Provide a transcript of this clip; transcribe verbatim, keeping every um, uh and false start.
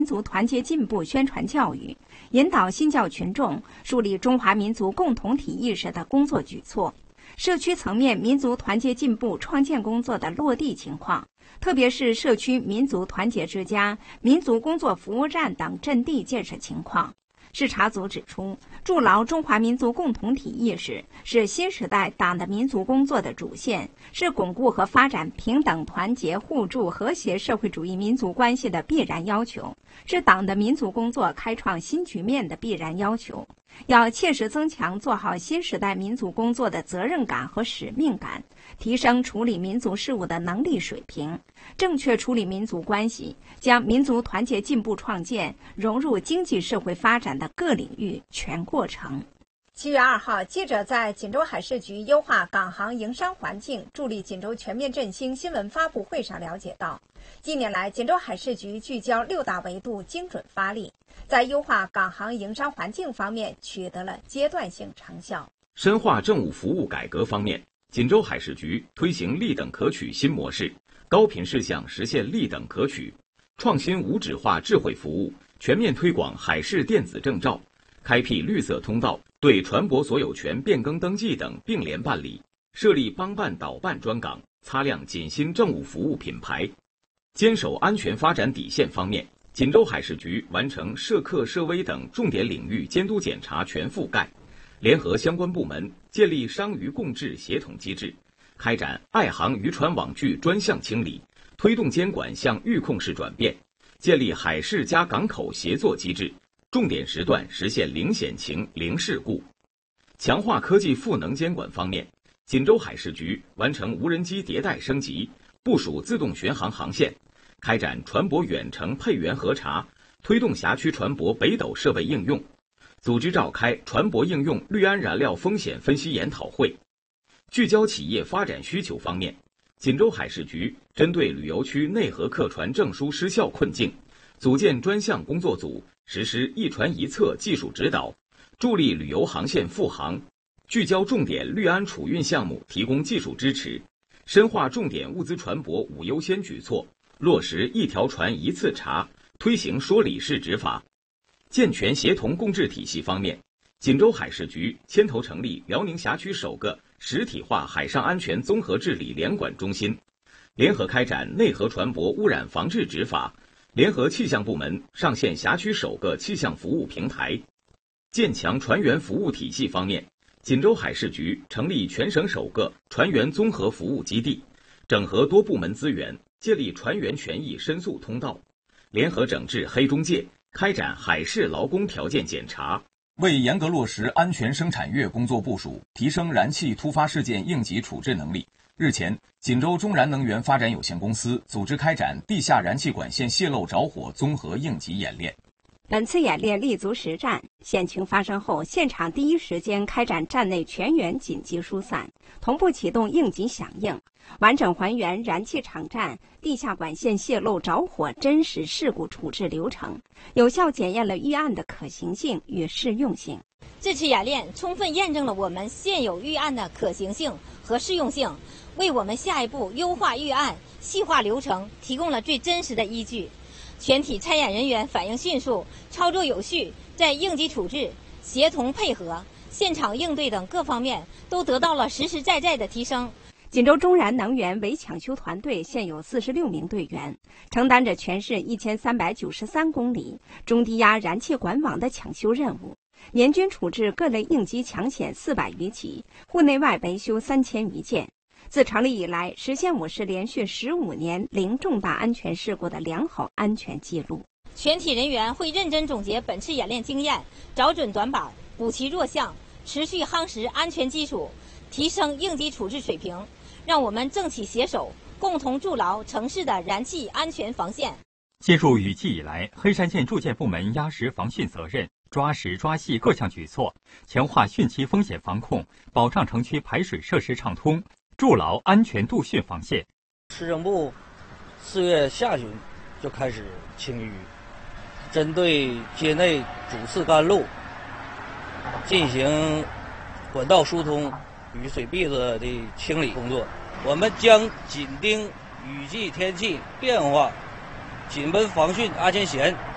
民族团结进步宣传教育，引导新教群众树立中华民族共同体意识的工作举措，社区层面民族团结进步创建工作的落地情况，特别是社区民族团结之家、民族工作服务站等阵地建设情况。视察组指出，筑牢中华民族共同体意识是新时代党的民族工作的主线，是巩固和发展平等、团结、互助、和谐社会主义民族关系的必然要求，是党的民族工作开创新局面的必然要求。要切实增强做好新时代民族工作的责任感和使命感，提升处理民族事务的能力水平，正确处理民族关系，将民族团结进步创建融入经济社会发展的各领域全过程。七月二号，记者在锦州海事局优化港航营商环境、助力锦州全面振兴新闻发布会上了解到，近年来锦州海事局聚焦六大维度精准发力，在优化港航营商环境方面取得了阶段性成效。 深化政务服务改革方面，锦州海事局推行立等可取新模式，高频事项实现立等可取，创新无纸化智慧服务，全面推广海事电子证照，开辟绿色通道，对船舶所有权变更登记等并联办理，设立帮办导办专岗，擦亮锦新政务服务品牌。坚守安全发展底线方面，锦州海事局完成涉客涉危等重点领域监督检查全覆盖，联合相关部门建立商渔共治协同机制，开展爱航渔船网具专项清理，推动监管向预控式转变，建立海事加港口协作机制，重点时段实现零险情、零事故。强化科技赋能监管方面，锦州海事局完成无人机迭代升级，部署自动巡航航线，开展船舶远程配员核查，推动辖区船舶北斗设备应用，组织召开船舶应用氯胺燃料风险分析研讨会。聚焦企业发展需求方面，锦州海事局针对旅游区内河客船证书失效困境，组建专项工作组，实施一船一测技术指导，助力旅游航线复航，聚焦重点氯胺储运项目提供技术支持，深化重点物资船舶五优先举措，落实一条船一次查，推行说理式执法。健全协同共治体系方面，锦州海事局牵头成立辽宁辖区首个实体化海上安全综合治理联管中心，联合开展内河船舶污染防治执法，联合气象部门上线辖区首个气象服务平台。建强船员服务体系方面，锦州海事局成立全省首个船员综合服务基地，整合多部门资源，建立船员权益申诉通道，联合整治黑中介，开展海事劳工条件检查。 为严格落实安全生产月工作部署，提升燃气突发事件应急处置能力，日前，锦州中燃能源发展有限公司组织开展地下燃气管线泄漏着火综合应急演练。 本次演练立足实战，险情发生后，现场第一时间开展站内全员紧急疏散，同步启动应急响应，完整还原燃气场站地下管线泄漏着火真实事故处置流程，有效检验了预案的可行性与适用性。 这次演练充分验证了我们现有预案的可行性和适用性，为我们下一步优化预案、细化流程提供了最真实的依据。全体参演人员反应迅速，操作有序，在应急处置、协同配合、现场应对等各方面都得到了实实在在的提升。 锦州中燃能源围抢修团队现有四十六名队员，承担着全市一千三百九十三公里中低压燃气管网的抢修任务，年均处置各类应急抢险四百余起，户内外维修三千余件。自成立以来，实现我市连续十五年零重大安全事故的良好安全记录。 全体人员会认真总结本次演练经验，找准短板，补齐弱项，持续夯实安全基础，提升应急处置水平，让我们政企携手，共同筑牢城市的燃气安全防线。 进入雨季以来，黑山县住建部门压实防汛责任，抓实抓细各项举措，强化汛期风险防控，保障城区排水设施畅通，筑牢安全度汛防线。 市政部四月下旬就开始清淤，针对街内主次干路进行管道疏通、雨水壁子的清理工作。我们将紧盯雨季天气变化，紧绷防汛安全险